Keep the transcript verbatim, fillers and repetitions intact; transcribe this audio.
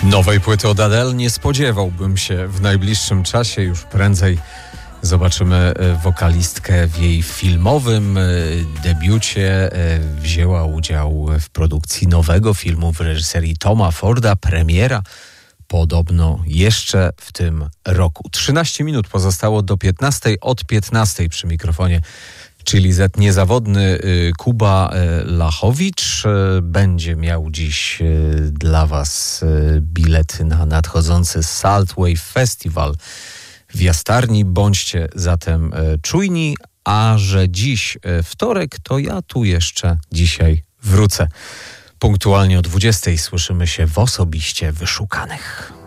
Nowej płyty od Adele nie spodziewałbym się w najbliższym czasie. Już prędzej zobaczymy wokalistkę w jej filmowym debiucie. Wzięła udział w produkcji nowego filmu w reżyserii Toma Forda. Premiera podobno jeszcze w tym roku. trzynaście minut pozostało do piętnastej. Od piętnastej przy mikrofonie Chili Z niezawodny Kuba Lachowicz. Będzie miał dziś dla Was bilety na nadchodzący Saltwave Festival w Jastarni. Bądźcie zatem czujni, a że dziś wtorek, to ja tu jeszcze dzisiaj wrócę. Punktualnie o dwudziestej słyszymy się w Osobiście Wyszukanych.